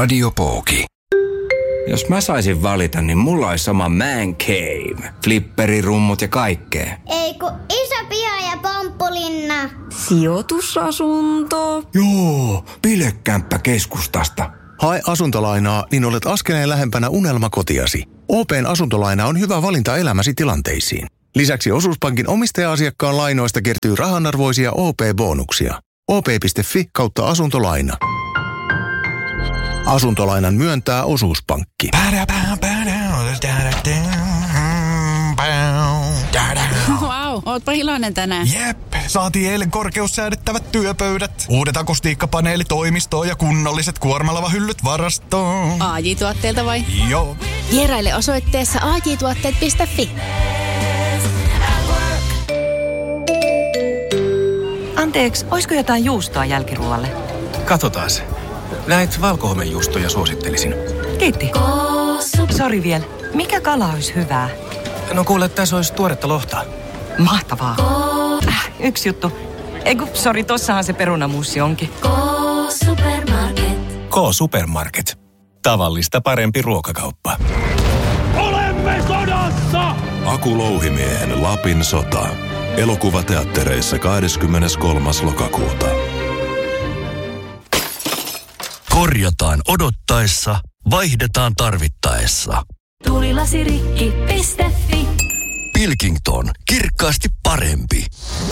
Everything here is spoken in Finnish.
Radiopooki. Jos mä saisin valita, niin mulla olisi sama man cave. Flipperirummut ja kaikkea. Ei kun iso piha ja pomppulinna. Sijoitusasunto. Joo, bilekämppä keskustasta. Hae asuntolainaa, niin olet askeleen lähempänä unelmakotiasi. OP:n asuntolaina on hyvä valinta elämäsi tilanteisiin. Lisäksi Osuuspankin omistaja-asiakkaan lainoista kertyy rahanarvoisia OP-bonuksia. op.fi/asuntolaina. Asuntolainan myöntää Osuuspankki. Wow, ootpa iloinen tänään. Jep, saatiin eilen korkeussäädettävät työpöydät, uudet akustiikkapaneelit toimistoon ja kunnolliset kuormalavahyllyt varastoon. AJ-tuotteelta vai? Joo. Vieraile osoitteessa ajtuotteet.fi. Anteeksi, oisko jotain juustoa jälkiruoalle? Katsotaas. Näitä valkohomejuustoja suosittelisin. Kiitti. Sori vielä. Mikä kala olisi hyvää? No kuule, tässä olisi tuoretta lohta. Mahtavaa. Yksi juttu. Sori, tossahan se perunamuussi onkin. K-Supermarket. Tavallista parempi ruokakauppa. Olemme sodassa! Aku Louhimiehen Lapin sota. Elokuvateattereissa 23. lokakuuta. Korjataan odottaessa, vaihdetaan tarvittaessa. Tulilasirikki.fi. Pilkington. Kirkkaasti parempi.